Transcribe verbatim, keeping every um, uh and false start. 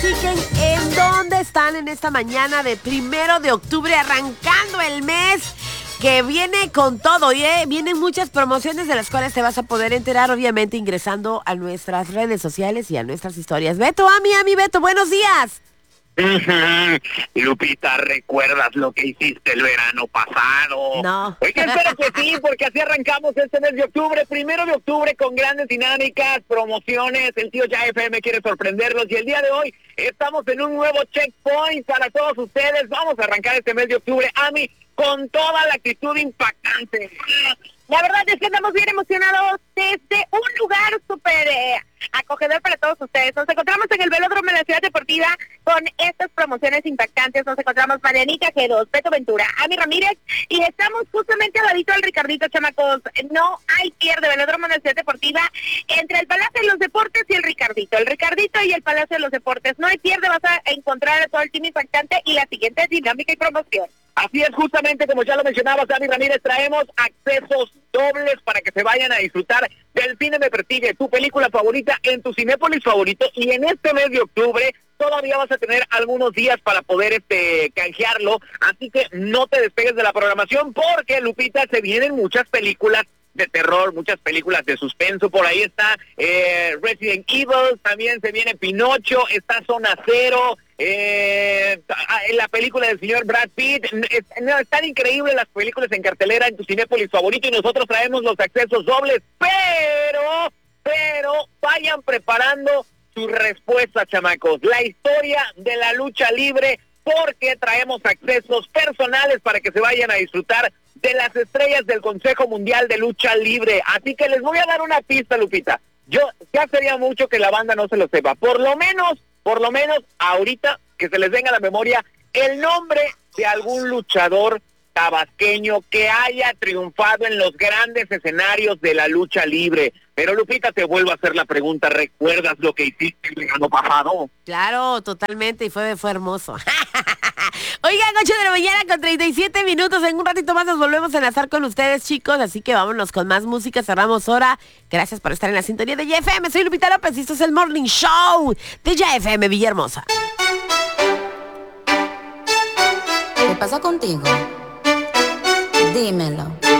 Platiquen en dónde están en esta mañana de primero de octubre, arrancando el mes que viene con todo, ¿eh? Vienen muchas promociones de las cuales te vas a poder enterar, obviamente, ingresando a nuestras redes sociales y a nuestras historias. Beto, a mi, a mi Beto, buenos días. Lupita, ¿recuerdas lo que hiciste el verano pasado? No. Oiga, espero que sí, porque así arrancamos este mes de octubre, primero de octubre, con grandes dinámicas, promociones. El tío Ya F M quiere sorprenderlos y el día de hoy estamos en un nuevo checkpoint para todos ustedes. Vamos a arrancar este mes de octubre, Ami, con toda la actitud impactante. La verdad es que estamos bien emocionados desde un lugar súper eh, acogedor para todos ustedes. Nos encontramos en el Velódromo de la Ciudad Deportiva con estas promociones impactantes. Nos encontramos Marianita G dos, Beto Ventura, Ami Ramírez y estamos justamente al ladito del Ricardito, chamacos. No hay pierde, Velódromo de la Ciudad Deportiva entre el Palacio de los Deportes y el Ricardito. El Ricardito y el Palacio de los Deportes. No hay pierde, vas a encontrar a todo el team impactante y la siguiente dinámica y promoción. Así es, justamente como ya lo mencionaba Sammy Ramírez, traemos accesos dobles para que se vayan a disfrutar del cine de Persigue, tu película favorita en tu Cinépolis favorito, y en este mes de octubre todavía vas a tener algunos días para poder este canjearlo, así que no te despegues de la programación porque, Lupita, se vienen muchas películas de terror, muchas películas de suspenso. Por ahí está eh, Resident Evil, también se viene Pinocho, está Zona Cero, eh, la película del señor Brad Pitt. Es, no, están increíbles las películas en cartelera en tu Cinépolis favorito y nosotros traemos los accesos dobles, pero, pero vayan preparando sus respuestas, chamacos. La historia de la lucha libre, porque traemos accesos personales para que se vayan a disfrutar de las estrellas del Consejo Mundial de Lucha Libre. Así que les voy a dar una pista, Lupita. Yo, ya sería mucho que la banda no se lo sepa. Por lo menos, por lo menos, ahorita, que se les venga a la memoria el nombre de algún luchador tabasqueño que haya triunfado en los grandes escenarios de la lucha libre. Pero, Lupita, te vuelvo a hacer la pregunta. ¿Recuerdas lo que hiciste el verano pasado? Claro, totalmente, y fue, fue hermoso. Oigan, ocho de la mañana con treinta y siete minutos. En un ratito más nos volvemos a enlazar con ustedes, chicos. Así que vámonos con más música. Cerramos hora. Gracias por estar en la sintonía de Ya F M. Soy Lupita López y esto es el Morning Show de Ya F M Villahermosa. ¿Qué pasa contigo? Dímelo.